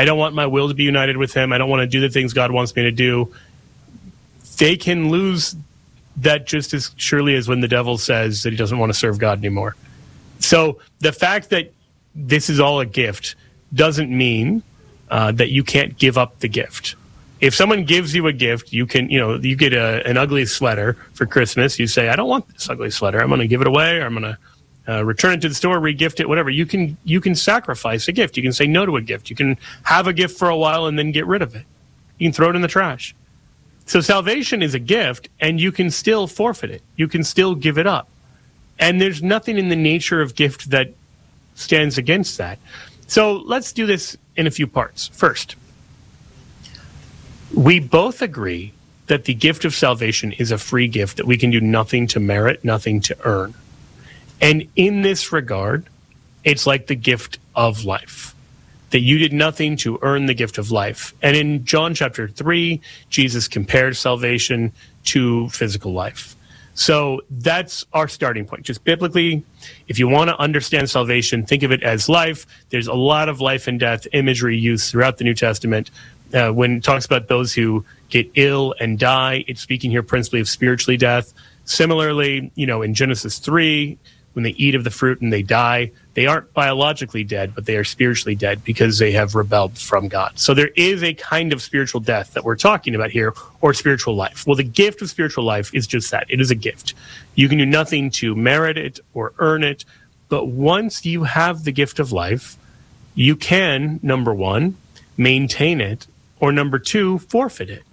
I don't want my will to be united with him. I don't want to do the things God wants me to do. They can lose that just as surely as when the devil says that he doesn't want to serve God anymore. So the fact that this is all a gift doesn't mean that you can't give up the gift. If someone gives you a gift, you can, you get an ugly sweater for Christmas. You say, I don't want this ugly sweater. I'm going to give it away, or I'm going to return it to the store, re-gift it, whatever. You can sacrifice a gift. You can say no to a gift. You can have a gift for a while and then get rid of it. You can throw it in the trash. So salvation is a gift, and you can still forfeit it. You can still give it up. And there's nothing in the nature of gift that stands against that. So let's do this in a few parts. First, we both agree that the gift of salvation is a free gift that we can do nothing to merit, nothing to earn. And in this regard, it's like the gift of life, that you did nothing to earn the gift of life. And in John chapter 3, Jesus compares salvation to physical life. So that's our starting point. Just biblically, if you want to understand salvation, think of it as life. There's a lot of life and death imagery used throughout the New Testament. When it talks about those who get ill and die, it's speaking here principally of spiritually death. Similarly, in Genesis 3, when they eat of the fruit and they die, they aren't biologically dead, but they are spiritually dead because they have rebelled from God. So there is a kind of spiritual death that we're talking about here, or spiritual life. Well, the gift of spiritual life is just that. It is a gift. You can do nothing to merit it or earn it, but once you have the gift of life, you can, number one, maintain it, or number two, forfeit it.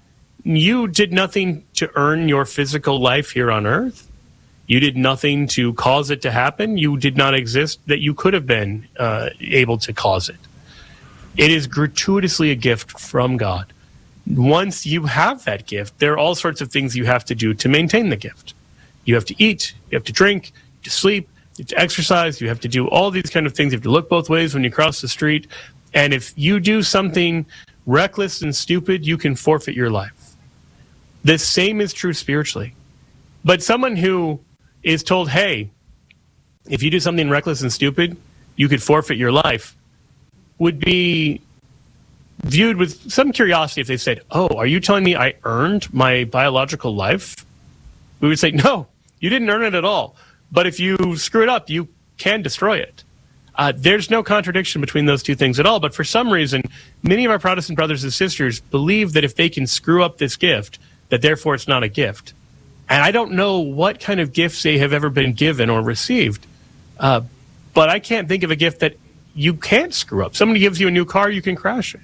You did nothing to earn your physical life here on earth. You did nothing to cause it to happen. You did not exist that you could have been able to cause it. It is gratuitously a gift from God. Once you have that gift, there are all sorts of things you have to do to maintain the gift. You have to eat, you have to drink, you have to sleep, you have to exercise, you have to do all these kind of things. You have to look both ways when you cross the street. And if you do something reckless and stupid, you can forfeit your life. The same is true spiritually. But someone who is told, hey, if you do something reckless and stupid, you could forfeit your life, would be viewed with some curiosity if they said, oh, are you telling me I earned my biological life? We would say, no, you didn't earn it at all. But if you screw it up, you can destroy it. There's no contradiction between those two things at all. But for some reason, many of our Protestant brothers and sisters believe that if they can screw up this gift, that therefore it's not a gift. And I don't know what kind of gifts they have ever been given or received. But I can't think of a gift that you can't screw up. Somebody gives you a new car, you can crash it.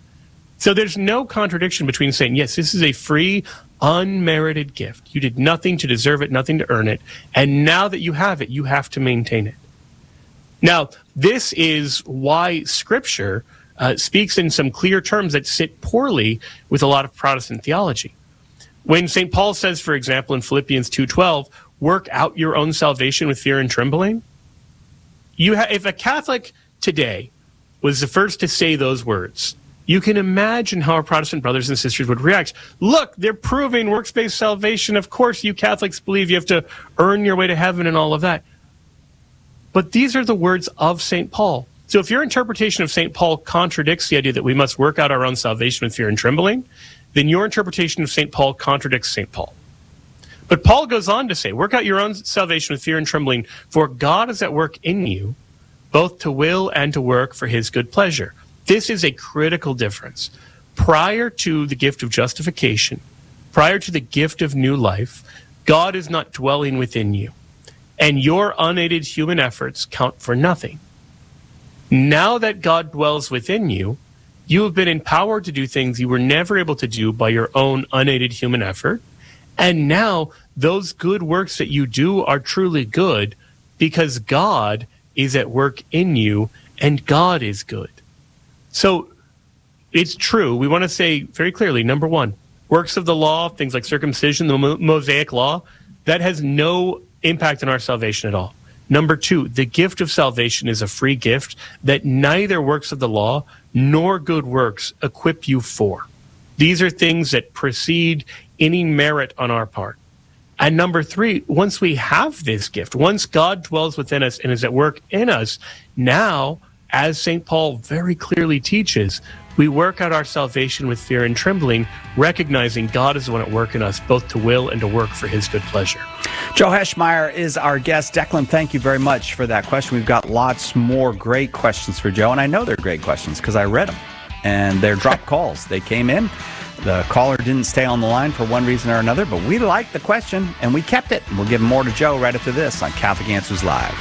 So there's no contradiction between saying, yes, this is a free, unmerited gift. You did nothing to deserve it, nothing to earn it. And now that you have it, you have to maintain it. Now, this is why Scripture speaks in some clear terms that sit poorly with a lot of Protestant theology. When St. Paul says, for example, in Philippians 2:12, work out your own salvation with fear and trembling, if a Catholic today was the first to say those words, you can imagine how our Protestant brothers and sisters would react. Look, they're proving works-based salvation. Of course, you Catholics believe you have to earn your way to heaven and all of that. But these are the words of St. Paul. So if your interpretation of St. Paul contradicts the idea that we must work out our own salvation with fear and trembling, then your interpretation of St. Paul contradicts St. Paul. But Paul goes on to say, work out your own salvation with fear and trembling, for God is at work in you, both to will and to work for his good pleasure. This is a critical difference. Prior to the gift of justification, prior to the gift of new life, God is not dwelling within you, and your unaided human efforts count for nothing. Now that God dwells within you, you have been empowered to do things you were never able to do by your own unaided human effort. And now those good works that you do are truly good because God is at work in you and God is good. So it's true. We want to say very clearly, number one, works of the law, things like circumcision, the Mosaic law, that has no impact on our salvation at all. Number two, the gift of salvation is a free gift that neither works of the law nor good works equip you for. These are things that precede any merit on our part. And number three, once we have this gift, once God dwells within us and is at work in us, now, as St. Paul very clearly teaches, we work out our salvation with fear and trembling, recognizing God is the one at work in us, both to will and to work for his good pleasure. Joe Heschmeyer is our guest. Declan, thank you very much for that question. We've got lots more great questions for Joe, and I know they're great questions because I read them, and they're dropped calls. They came in. The caller didn't stay on the line for one reason or another, but we liked the question, and we kept it. We'll give more to Joe right after this on Catholic Answers Live.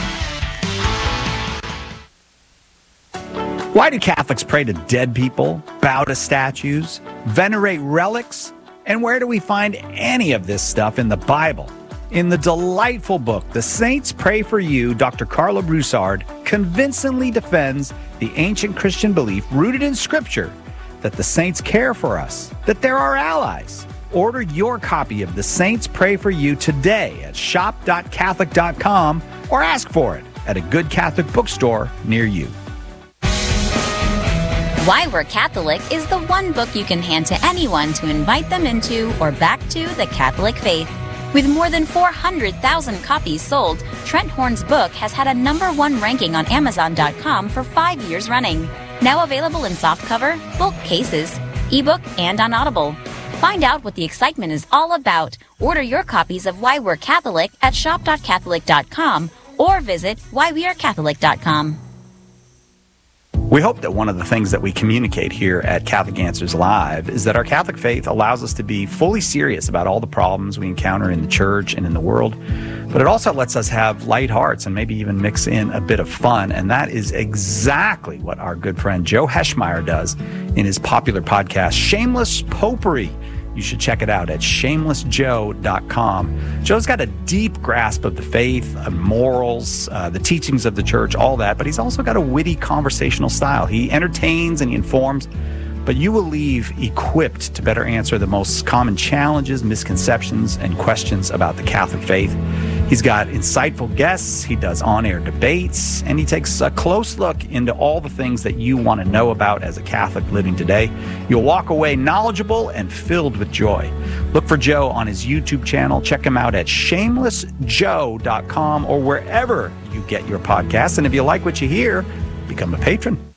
Why do Catholics pray to dead people, bow to statues, venerate relics? And where do we find any of this stuff in the Bible? In the delightful book, The Saints Pray for You, Dr. Carla Broussard convincingly defends the ancient Christian belief rooted in Scripture that the saints care for us, that they're our allies. Order your copy of The Saints Pray for You today at shop.catholic.com or ask for it at a good Catholic bookstore near you. Why We're Catholic is the one book you can hand to anyone to invite them into or back to the Catholic faith. With more than 400,000 copies sold, Trent Horn's book has had a #1 ranking on Amazon.com for 5 years running. Now available in softcover, bulk cases, ebook, and on Audible. Find out what the excitement is all about. Order your copies of Why We're Catholic at shop.catholic.com or visit whywearecatholic.com. We hope that one of the things that we communicate here at Catholic Answers Live is that our Catholic faith allows us to be fully serious about all the problems we encounter in the church and in the world, but it also lets us have light hearts and maybe even mix in a bit of fun, and that is exactly what our good friend Joe Heschmeyer does in his popular podcast, Shameless Popery. You should check it out at shamelessjoe.com. Joe's got a deep grasp of the faith, morals, the teachings of the church, all that, but he's also got a witty conversational style. He entertains and he informs, but you will leave equipped to better answer the most common challenges, misconceptions, and questions about the Catholic faith. He's got insightful guests, he does on-air debates, and he takes a close look into all the things that you want to know about as a Catholic living today. You'll walk away knowledgeable and filled with joy. Look for Joe on his YouTube channel. Check him out at shamelessjoe.com or wherever you get your podcasts. And if you like what you hear, become a patron.